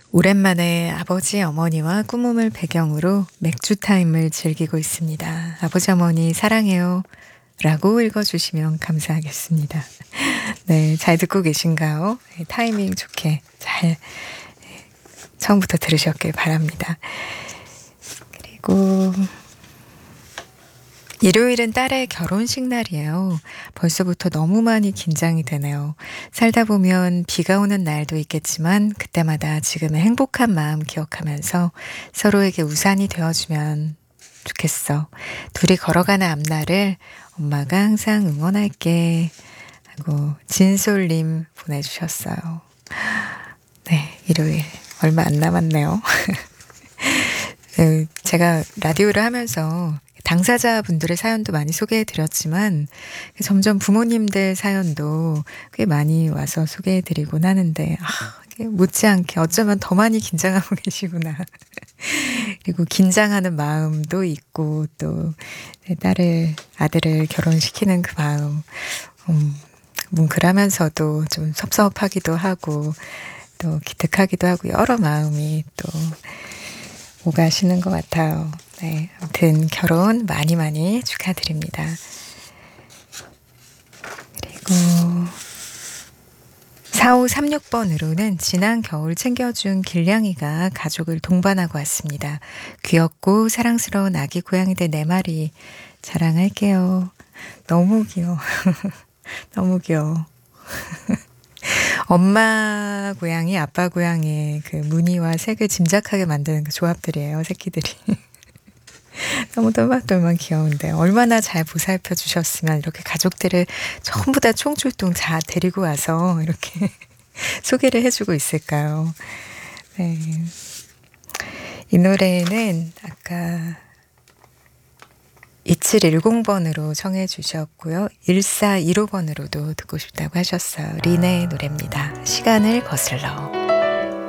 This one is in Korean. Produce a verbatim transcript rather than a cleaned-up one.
오랜만에 아버지 어머니와 꾸mom을 배경으로 맥주 타임을 즐기고 있습니다. 아버지 어머니 사랑해요 라고 읽어주시면 감사하겠습니다. 네, 잘 듣고 계신가요? 네, 타이밍 좋게 잘 처음부터 들으셨길 바랍니다. 그리고 일요일은 딸의 결혼식 날이에요. 벌써부터 너무 많이 긴장이 되네요. 살다 보면 비가 오는 날도 있겠지만 그때마다 지금의 행복한 마음 기억하면서 서로에게 우산이 되어주면 좋겠어. 둘이 걸어가는 앞날을 엄마가 항상 응원할게 하고 진솔님 보내주셨어요. 네, 일요일 얼마 안 남았네요. 제가 라디오를 하면서 당사자분들의 사연도 많이 소개해드렸지만 점점 부모님들 사연도 꽤 많이 와서 소개해드리곤 하는데 아, 못지않게 어쩌면 더 많이 긴장하고 계시구나. 그리고 긴장하는 마음도 있고 또 딸을 아들을 결혼시키는 그 마음 음, 뭉클하면서도 좀 섭섭하기도 하고 또 기특하기도 하고 여러 마음이 또 오가시는 것 같아요. 네, 아무튼 결혼 많이 많이 축하드립니다. 그리고 사오삼육 번으로는 지난 겨울 챙겨준 길냥이가 가족을 동반하고 왔습니다. 귀엽고 사랑스러운 아기 고양이들 네 마리 자랑할게요. 너무 귀여워. 너무 귀여워. 엄마 고양이, 아빠 고양이의 그 무늬와 색을 짐작하게 만드는 그 조합들이에요, 새끼들이. 너무 똘망똘망 귀여운데 얼마나 잘 보살펴 주셨으면 이렇게 가족들을 전부 다 총출동 다 데리고 와서 이렇게 소개를 해주고 있을까요? 네. 이 노래는 아까 이칠일공 번으로 청해 주셨고요. 일사일오 번으로도 듣고 싶다고 하셨어요. 린의 노래입니다. 시간을 거슬러.